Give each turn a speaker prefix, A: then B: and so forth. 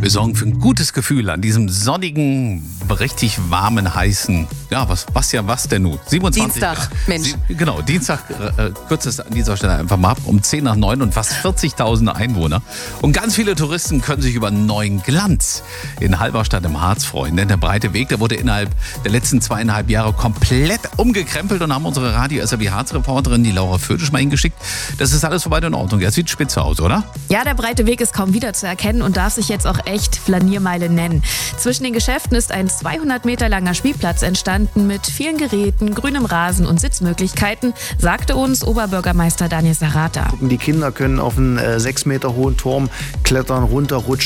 A: Wir sorgen für ein gutes Gefühl an diesem sonnigen, richtig warmen, heißen, ja, was denn nun? 27
B: Dienstag,
A: Grad.
B: Mensch.
A: Genau, Dienstag, kürzt es an dieser Stelle einfach mal ab, um 10:09 und fast 40.000 Einwohner. Und ganz viele Touristen können sich über einen neuen Glanz in Halberstadt im Harz freuen. Denn der breite Weg, der wurde innerhalb der letzten 2,5 Jahre komplett umgekrempelt und haben unsere Radio-SAW Harz-Reporterin, die Laura Fötisch, mal hingeschickt. Das ist alles soweit in Ordnung. Ja, sieht spitze aus, oder?
C: Ja, der breite Weg ist kaum wieder zu erkennen und darf sich jetzt auch echt Flaniermeile nennen. Zwischen den Geschäften ist ein 200 Meter langer Spielplatz entstanden mit vielen Geräten, grünem Rasen und Sitzmöglichkeiten, sagte uns Oberbürgermeister Daniel Sarata.
D: Die Kinder können auf einen 6 Meter hohen Turm klettern, runterrutschen.